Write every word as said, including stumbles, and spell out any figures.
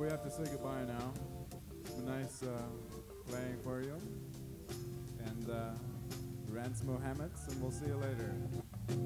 we have to say goodbye now. It's been nice uh, playing for you. And uh, Rance Mohammeds, and we'll see you later.